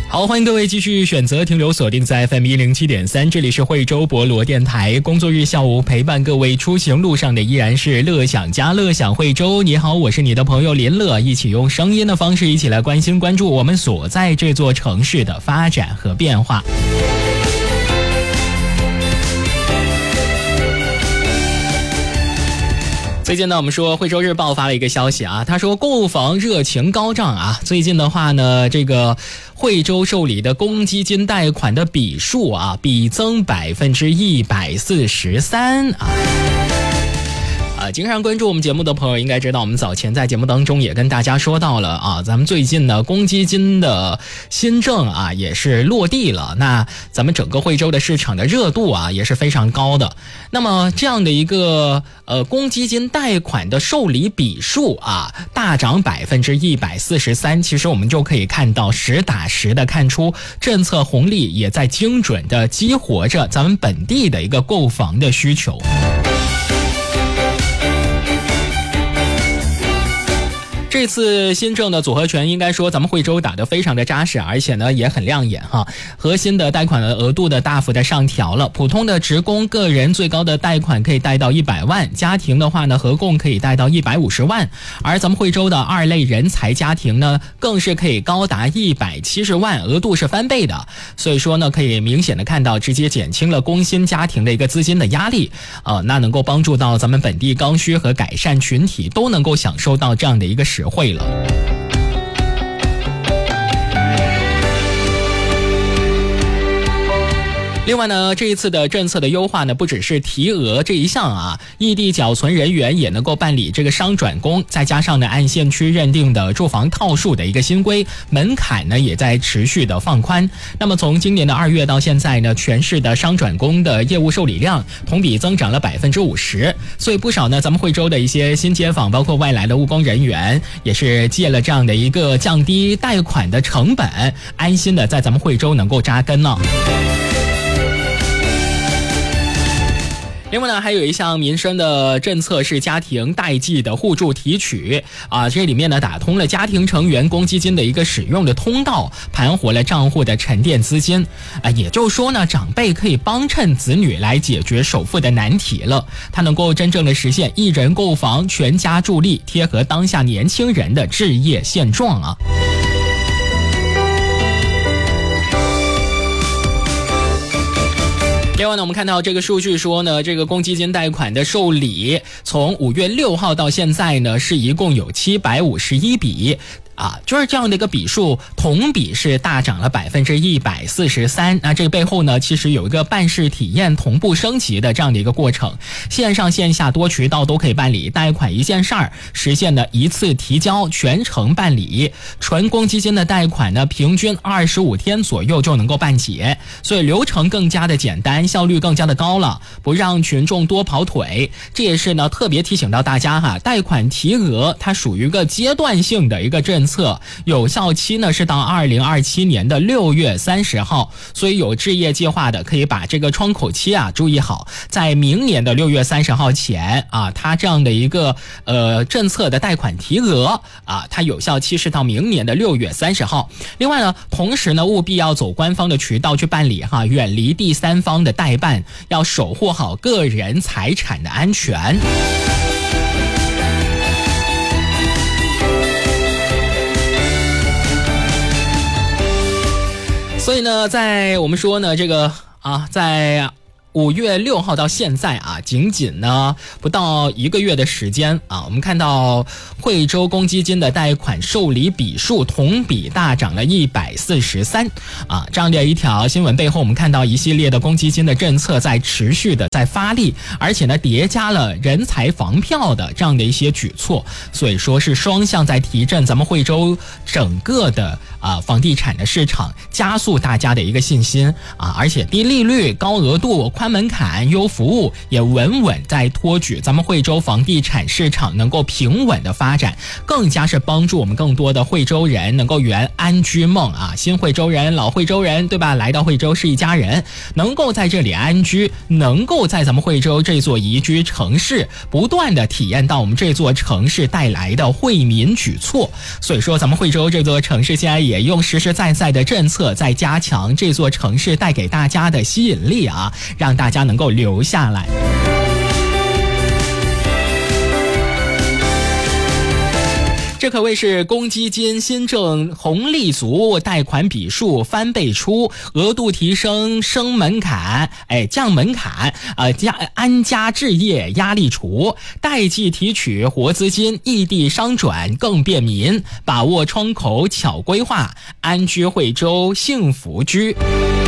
好，欢迎各位继续选择停留锁定在 FM 107.3，这里是惠州博罗电台。工作日下午陪伴各位出行路上的依然是乐享家乐享惠州。你好，我是你的朋友林乐，一起用声音的方式一起来关心关注我们所在这座城市的发展和变化。最近呢，我们说惠州日报发了一个消息啊，他说购房热情高涨啊。最近的话呢，这个惠州受理的公积金贷款的笔数啊，比增143%啊。经常关注我们节目的朋友应该知道，我们早前在节目当中也跟大家说到了啊，咱们最近呢公积金的新政啊也是落地了，那咱们整个惠州的市场的热度啊也是非常高的。那么这样的一个公积金贷款的受理笔数啊大涨143%，其实我们就可以看到实打实的看出政策红利也在精准的激活着咱们本地的一个购房的需求。这次新政的组合拳应该说咱们惠州打得非常的扎实，而且呢也很亮眼哈。核心的贷款的额度的大幅的上调了，普通的职工个人最高的贷款可以贷到100万，家庭的话呢合共可以贷到150万，而咱们惠州的二类人才家庭呢更是可以高达170万，额度是翻倍的。所以说呢可以明显的看到直接减轻了工薪家庭的一个资金的压力，那能够帮助到咱们本地刚需和改善群体都能够享受到这样的一个实惠了。另外呢，这一次的政策的优化呢，不只是提额这一项啊，异地缴存人员也能够办理这个商转工，再加上呢按县区认定的住房套数的一个新规，门槛呢也在持续的放宽。那么从今年的2月到现在呢，全市的商转工的业务受理量同比增长了50%，所以不少呢咱们惠州的一些新街坊，包括外来的务工人员，也是借了这样的一个降低贷款的成本，安心的在咱们惠州能够扎根呢。另外呢，还有一项民生的政策是家庭代际的互助提取啊，这里面呢打通了家庭成员公积金的一个使用的通道，盘活了账户的沉淀资金也就是说呢，长辈可以帮衬子女来解决首付的难题了，它能够真正的实现一人购房全家助力，贴合当下年轻人的置业现状啊。另外呢，我们看到这个数据说呢，这个公积金贷款的受理从5月6号到现在呢，是一共有751笔就是这样的一个笔数，同比是大涨了143%。那这个背后呢，其实有一个办事体验同步升级的这样的一个过程，线上线下多渠道都可以办理贷款一件事儿，实现呢一次提交全程办理。纯公积金的贷款呢，平均25天左右就能够办结，所以流程更加的简单，效率更加的高了，不让群众多跑腿。这也是呢特别提醒到大家哈，贷款提额它属于一个阶段性的一个政策，有效期呢是到2027年的6月30号，所以有置业计划的可以把这个窗口期注意好，在明年的6月30号前它这样的一个政策的贷款提额它有效期是到明年的6月30号。另外呢，同时呢务必要走官方的渠道去办理远离第三方的代办，要守护好个人财产的安全。所以呢，在我们说呢，这个在5月6号到现在仅仅呢不到1个月的时间我们看到惠州公积金的贷款受理笔数同比大涨了143%这样的一条新闻背后，我们看到一系列的公积金的政策在持续的在发力，而且呢叠加了人才房票的这样的一些举措，所以说是双向在提振咱们惠州整个的房地产的市场，加速大家的一个信心而且低利率、高额度、 宽门槛、优服务，也稳稳在托举咱们惠州房地产市场能够平稳的发展，更加是帮助我们更多的惠州人能够圆安居梦啊！新惠州人、老惠州人，对吧？来到惠州是一家人，能够在这里安居，能够在咱们惠州这座宜居城市不断的体验到我们这座城市带来的惠民举措。所以说咱们惠州这座城市现在也用实实在在的政策在加强这座城市带给大家的吸引力啊，让大家能够留下来。这可谓是公积金新政红利足，贷款笔数翻倍出，额度提升升门槛，降门槛，安家置业压力除，代际提取活资金，异地商转更便民，把握窗口巧规划，安居惠州幸福居。